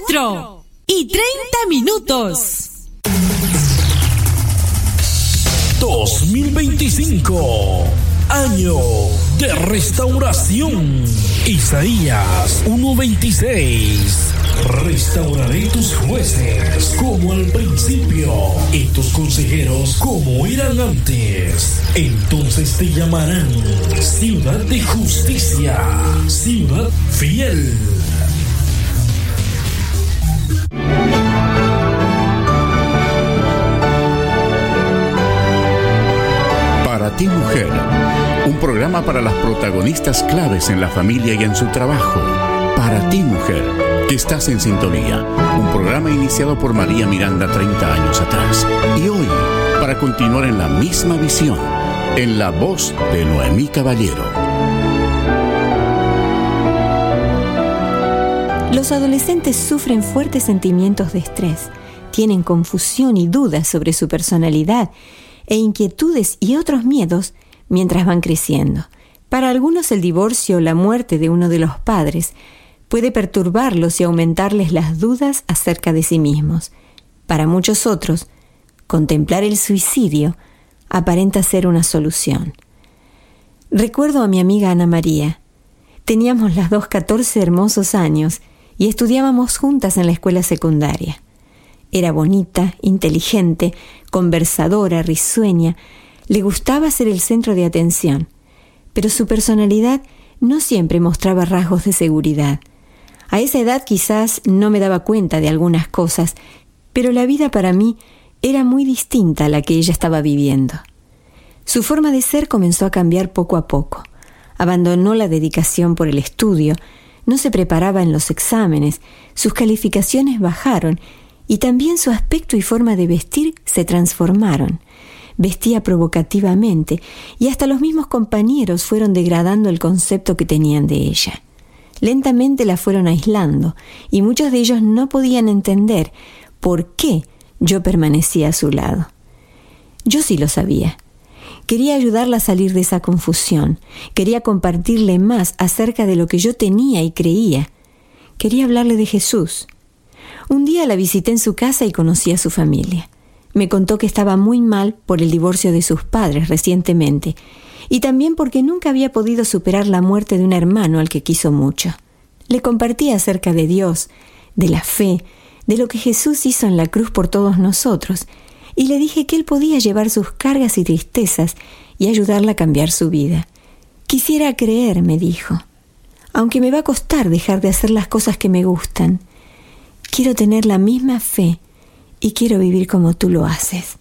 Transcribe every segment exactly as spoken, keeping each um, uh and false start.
cuatro y treinta minutos. dos mil veinticinco, año de restauración. Isaías uno veintiséis. Restauraré tus jueces como al principio y tus consejeros como eran antes. Entonces te llamarán ciudad de justicia, ciudad fiel. Para ti, mujer, un programa para las protagonistas claves en la familia y en su trabajo. Para ti, mujer, que estás en sintonía. Un programa iniciado por María Miranda treinta años atrás. Y hoy, para continuar en la misma visión, en la voz de Noemí Caballero. Los adolescentes sufren fuertes sentimientos de estrés, tienen confusión y dudas sobre su personalidad e inquietudes y otros miedos mientras van creciendo. Para algunos el divorcio o la muerte de uno de los padres puede perturbarlos y aumentarles las dudas acerca de sí mismos. Para muchos otros, contemplar el suicidio aparenta ser una solución. Recuerdo a mi amiga Ana María. Teníamos las dos catorce hermosos años y estudiábamos juntas en la escuela secundaria. Era bonita, inteligente, conversadora, risueña. Le gustaba ser el centro de atención, pero su personalidad no siempre mostraba rasgos de seguridad. A esa edad quizás no me daba cuenta de algunas cosas, pero la vida para mí era muy distinta a la que ella estaba viviendo. Su forma de ser comenzó a cambiar poco a poco. Abandonó la dedicación por el estudio, no se preparaba en los exámenes, sus calificaciones bajaron y también su aspecto y forma de vestir se transformaron. Vestía provocativamente y hasta los mismos compañeros fueron degradando el concepto que tenían de ella. Lentamente la fueron aislando y muchos de ellos no podían entender por qué yo permanecía a su lado. Yo sí lo sabía. Quería ayudarla a salir de esa confusión. Quería compartirle más acerca de lo que yo tenía y creía. Quería hablarle de Jesús. Un día la visité en su casa y conocí a su familia. Me contó que estaba muy mal por el divorcio de sus padres recientemente y también porque nunca había podido superar la muerte de un hermano al que quiso mucho. Le compartí acerca de Dios, de la fe, de lo que Jesús hizo en la cruz por todos nosotros, y le dije que él podía llevar sus cargas y tristezas y ayudarla a cambiar su vida. Quisiera creer, me dijo, aunque me va a costar dejar de hacer las cosas que me gustan. Quiero tener la misma fe y quiero vivir como tú lo haces.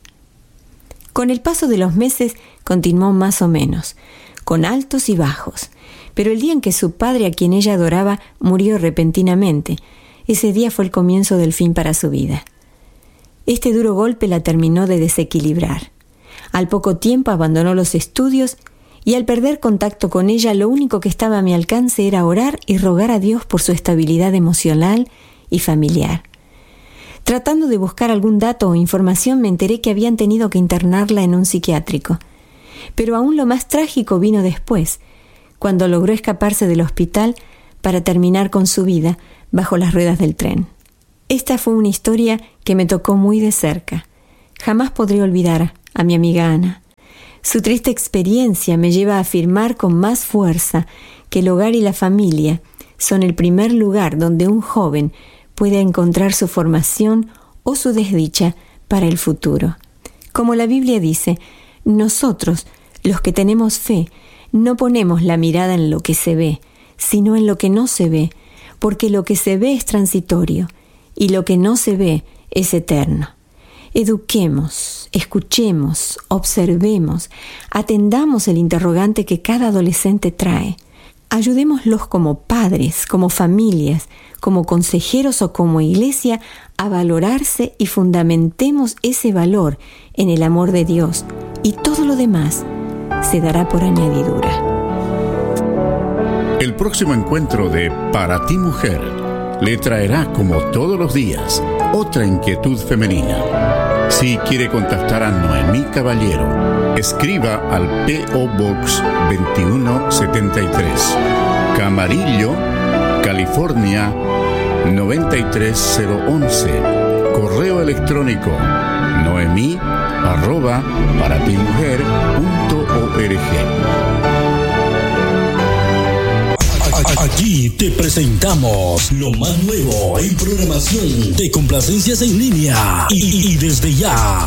Con el paso de los meses continuó más o menos, con altos y bajos, pero el día en que su padre, a quien ella adoraba, murió repentinamente, ese día fue el comienzo del fin para su vida. Este duro golpe la terminó de desequilibrar. Al poco tiempo abandonó los estudios y al perder contacto con ella, lo único que estaba a mi alcance era orar y rogar a Dios por su estabilidad emocional y familiar. Tratando de buscar algún dato o información, me enteré que habían tenido que internarla en un psiquiátrico. Pero aún lo más trágico vino después, cuando logró escaparse del hospital para terminar con su vida bajo las ruedas del tren. Esta fue una historia que me tocó muy de cerca. Jamás podré olvidar a mi amiga Ana. Su triste experiencia me lleva a afirmar con más fuerza que el hogar y la familia son el primer lugar donde un joven puede encontrar su formación o su desdicha para el futuro. Como la Biblia dice, nosotros, los que tenemos fe, no ponemos la mirada en lo que se ve, sino en lo que no se ve, porque lo que se ve es transitorio y lo que no se ve es eterno. Eduquemos, escuchemos, observemos, atendamos el interrogante que cada adolescente trae. Ayudémoslos como padres, como familias, como consejeros o como iglesia a valorarse y fundamentemos ese valor en el amor de Dios y todo lo demás se dará por añadidura. El próximo encuentro de Para ti, mujer le traerá, como todos los días, otra inquietud femenina. Si quiere contactar a Noemí Caballero, escriba al P O Box veintiuno setenta y tres, Camarillo, California nueve tres cero once. Correo electrónico noemí arroba paratimujer punto org. Aquí te presentamos lo más nuevo en programación de complacencias en línea y, y desde ya